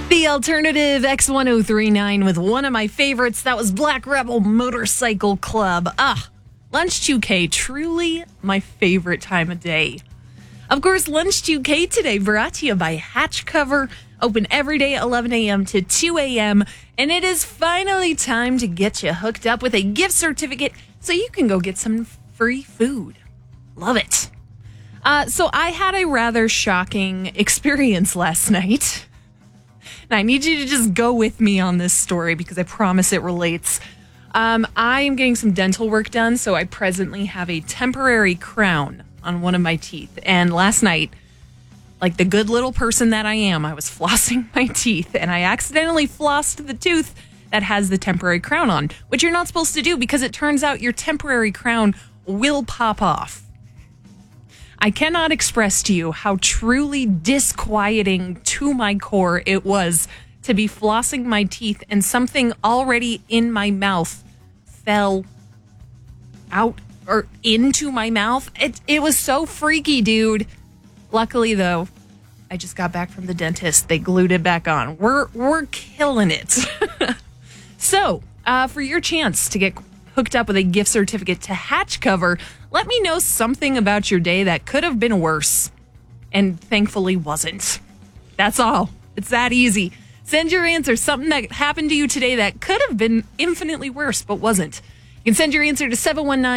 The alternative X1039 with one of my favorites. That was Black Rebel Motorcycle Club. Lunch 2K, truly my favorite time of day. Of course, Lunch 2K today brought to you by Hatch Cover. Open every day 11 a.m. to 2 a.m. And it is finally time to get you hooked up with a gift certificate so you can go get some free food. Love it. So I had a rather shocking experience last night. And I need you to just go with me on this story because I promise it relates. I am getting some dental work done, so I presently have a temporary crown on one of my teeth. And last night, like the good little person that I am, I was flossing my teeth and I accidentally flossed the tooth that has the temporary crown on, which you're not supposed to do because it turns out your temporary crown will pop off. I cannot express to you how truly disquieting to my core it was to be flossing my teeth and something already in my mouth fell out or into my mouth. It was so freaky, dude. Luckily, though, I just got back from the dentist. They glued it back on. We're killing it. So, for your chance to get hooked up with a gift certificate to Hatch Cover, let me know something about your day that could have been worse and thankfully wasn't. That's all. It's that easy. Send your answer, something that happened to you today that could have been infinitely worse but wasn't. You can send your answer to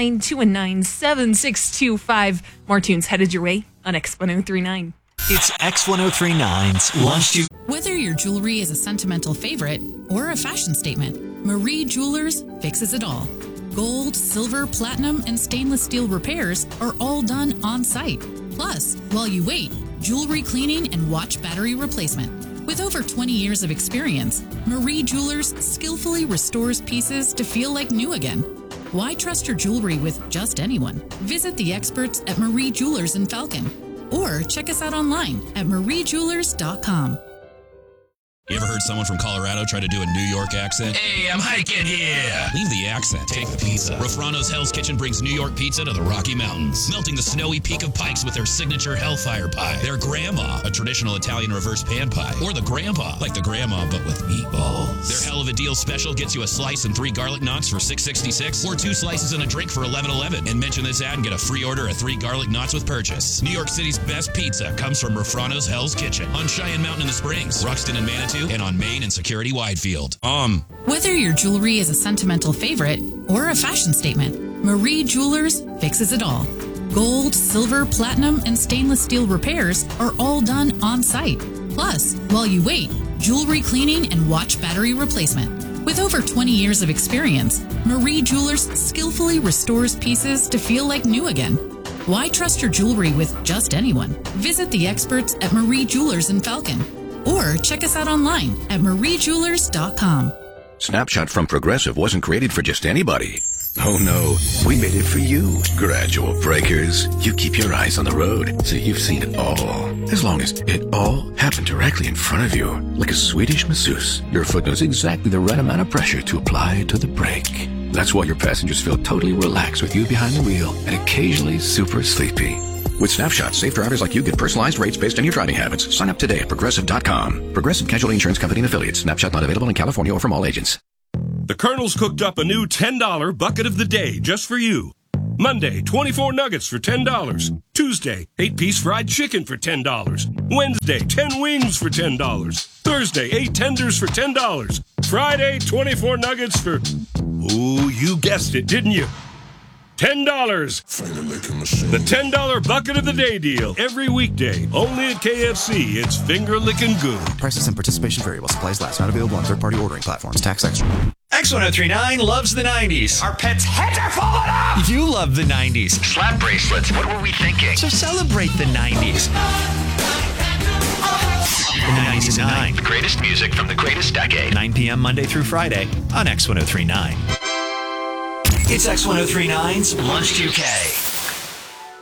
719-219-7625. More tunes headed your way on X1039. It's X1039's Lunch 2. Whether your jewelry is a sentimental favorite or a fashion statement, Marie Jewelers fixes it all. Gold, silver, platinum, and stainless steel repairs are all done on site. Plus, while you wait, jewelry cleaning and watch battery replacement. With over 20 years of experience, Marie Jewelers skillfully restores pieces to feel like new again. Why trust your jewelry with just anyone? Visit the experts at Marie Jewelers in Falcon or check us out online at mariejewelers.com. You ever heard someone from Colorado try to do a New York accent? Hey, I'm hiking here. Leave the accent. Take the pizza. Rafrano's Hell's Kitchen brings New York pizza to the Rocky Mountains, melting the snowy peak of Pikes with their signature Hellfire Pie. Their Grandma, a traditional Italian reverse pan pie. Or the Grandpa, like the Grandma but with meatballs. Their Hell of a Deal special gets you a slice and 3 garlic knots for $6.66, or 2 slices and a drink for $11.11. And mention this ad and get a free order of 3 garlic knots with purchase. New York City's best pizza comes from Rafrano's Hell's Kitchen on Cheyenne Mountain in the Springs, Ruxton and Manitou, and on Main and Security Widefield. Whether your jewelry is a sentimental favorite or a fashion statement, Marie Jewelers fixes it all. Gold, silver, platinum, and stainless steel repairs are all done on site. Plus, while you wait, jewelry cleaning and watch battery replacement. With over 20 years of experience, Marie Jewelers skillfully restores pieces to feel like new again. Why trust your jewelry with just anyone? Visit the experts at Marie Jewelers in Falcon or check us out online at mariejewelers.com. Snapshot from Progressive wasn't created for just anybody. Oh no, we made it for you. Gradual breakers. You keep your eyes on the road, so you've seen it all. As long as it all happened directly in front of you. Like a Swedish masseuse, your foot knows exactly the right amount of pressure to apply to the brake. That's why your passengers feel totally relaxed with you behind the wheel and occasionally super sleepy. With Snapshot, safe drivers like you get personalized rates based on your driving habits. Sign up today at Progressive.com. Progressive Casualty Insurance Company and Affiliates. Snapshot not available in California or from all agents. The Colonel's cooked up a new $10 bucket of the day just for you. Monday, 24 nuggets for $10. Tuesday, 8-piece fried chicken for $10. Wednesday, 10 wings for $10. Thursday, 8 tenders for $10. Friday, 24 nuggets for... Ooh, you guessed it, didn't you? $10. The $10 bucket of the day deal. Every weekday. Only at KFC. It's finger licking good. Prices and participation variable. Supplies last. Not available on third-party ordering platforms. Tax extra. X1039 loves the 90s. Our pets' heads are falling off! You love the 90s. Slap bracelets. What were we thinking? So celebrate the 90s. In the 99. The greatest music from the greatest decade. 9 p.m. Monday through Friday on X1039. It's X1039's Lunch 2K.